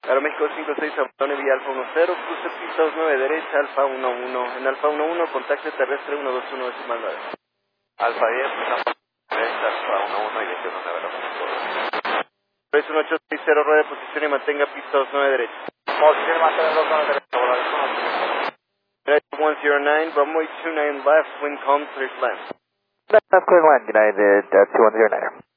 Aeroméxico 56, Abandone vía Alfa 10, cruce pista 29 derecha, Alfa 11, en Alfa 11, contacto terrestre 121 decimal 9. Alfa 10, derecha, Alfa 11 y 21 Press 1860, rueda de posición y mantenga pista 29 derecha. Posición y mantener 29 derecha, volar 109, runway 29 left, wind calm, clear to land. That's clear to land, United 2109.